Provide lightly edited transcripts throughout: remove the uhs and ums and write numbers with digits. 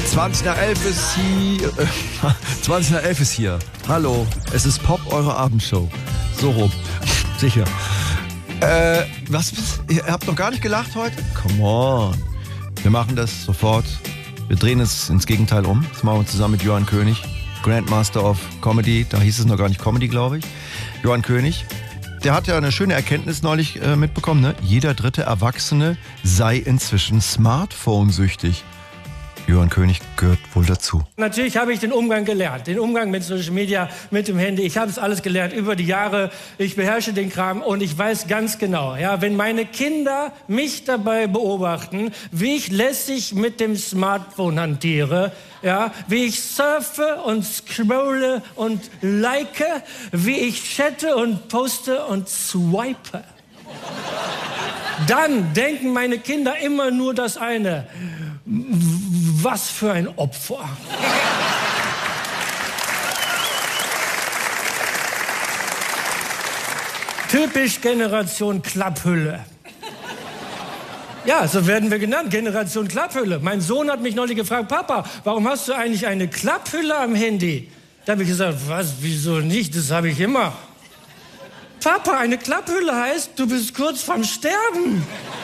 20 nach 11 ist hier. 20 nach 11 ist hier. Hallo, es ist Pop, eure Abendshow. So rum. Sicher. Was? Ihr habt noch gar nicht gelacht heute? Come on. Wir machen das sofort. Wir drehen es ins Gegenteil um. Das machen wir zusammen mit Johann König, Grandmaster of Comedy. Da hieß es noch gar nicht Comedy, glaube ich. Johann König. Der hat ja eine schöne Erkenntnis neulich mitbekommen, ne? Jeder dritte Erwachsene sei inzwischen Smartphone-süchtig. Johann König gehört wohl dazu. Natürlich habe ich den Umgang gelernt, den Umgang mit Social Media, mit dem Handy. Ich habe es alles gelernt über die Jahre. Ich beherrsche den Kram und ich weiß ganz genau, ja, wenn meine Kinder mich dabei beobachten, wie ich lässig mit dem Smartphone hantiere, ja, wie ich surfe und scrolle und like, wie ich chatte und poste und swipe, dann denken meine Kinder immer nur das eine: Was für ein Opfer. Typisch Generation Klapphülle. Ja, so werden wir genannt, Generation Klapphülle. Mein Sohn hat mich neulich gefragt: Papa, warum hast du eigentlich eine Klapphülle am Handy? Da habe ich gesagt: Was, wieso nicht? Das habe ich immer. Papa, eine Klapphülle heißt, du bist kurz vorm Sterben.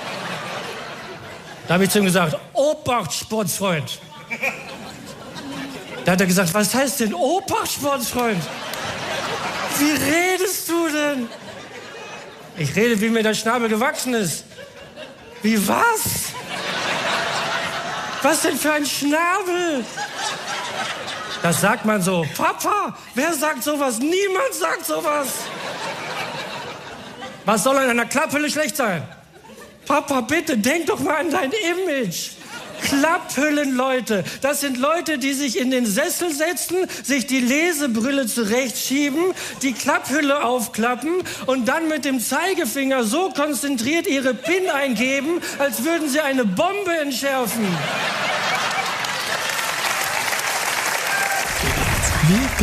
Da habe ich zu ihm gesagt: Obacht, Sportsfreund. Da hat er gesagt: Was heißt denn Obacht, Sportsfreund? Wie redest du denn? Ich rede, wie mir der Schnabel gewachsen ist. Wie was? Was denn für ein Schnabel? Das sagt man so. Papa, wer sagt sowas? Niemand sagt sowas. Was soll an einer Klapphülle schlecht sein? Papa, bitte, denk doch mal an dein Image. Klapphüllenleute, das sind Leute, die sich in den Sessel setzen, sich die Lesebrille zurechtschieben, die Klapphülle aufklappen und dann mit dem Zeigefinger so konzentriert ihre PIN eingeben, als würden sie eine Bombe entschärfen.